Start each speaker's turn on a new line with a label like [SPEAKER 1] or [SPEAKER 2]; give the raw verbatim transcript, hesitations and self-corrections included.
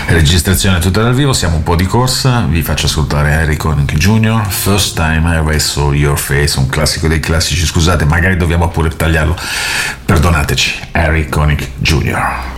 [SPEAKER 1] Registrazione tutta dal vivo, siamo un po' di corsa, vi faccio ascoltare Harry Connick Junior, First Time I Ever Saw Your Face, un classico dei classici, scusate, magari dobbiamo pure tagliarlo, perdonateci, Harry Connick Junior